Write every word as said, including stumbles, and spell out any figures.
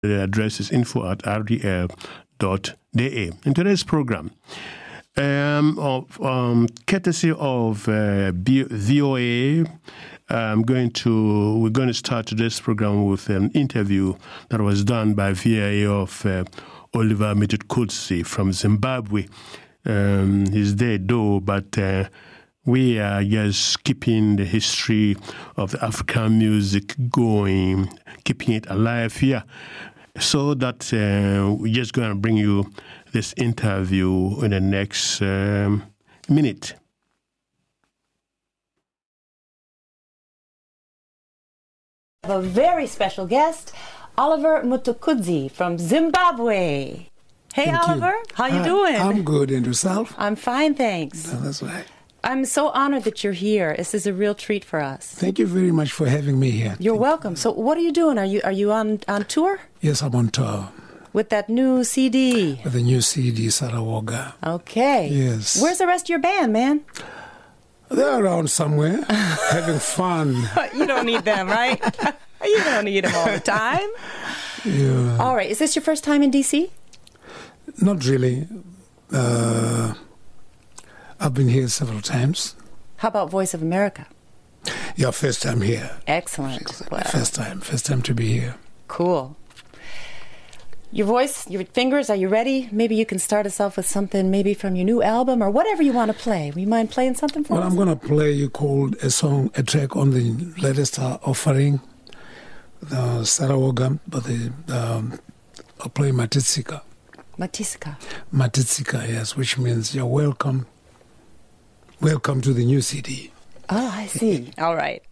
The address is info at r d l dot d a. In today's program, um, of um, courtesy of uh, V O A, I'm going to we're going to start today's program with an interview that was done by V O A of uh, Oliver Mtukudzi from Zimbabwe. Um, he's dead though, but uh, we are just keeping the history of the African music going, keeping it alive here. So that uh, we're just going to bring you this interview in the next um, minute. A very special guest, Oliver Mtukudzi from Zimbabwe. Hey, Thank Oliver, you. how you Hi, doing? I'm good, and yourself? I'm fine, thanks. Oh, that's right. I'm so honored that you're here. This is a real treat for us. Thank you very much for having me here. You're Thank welcome. So, what are you doing? Are you are you on, on tour Yes, I'm on tour with that new C D? with the new C D, Sarawoga. Okay. Yes. Where's the rest of your band, man? They're around somewhere, having fun. You don't need them, right? You don't need them all the time. Yeah. All right. Is this your first time in D C? Not really. Uh, I've been here several times. How about Voice of America? Yeah, first time here. Excellent. Well, First time, first time to be here. cool. Your voice, your fingers, are you ready? Maybe you can start us off with something maybe from your new album or whatever you want to play. Will you mind playing something for Well, us? I'm going to play you called a song, a track on the latest uh, offering, the Sarawoga, but the, um, I'll play Matitsika. Matitsika. Matitsika, yes, which means you're welcome. Welcome to the new C D. Oh, I see. All right.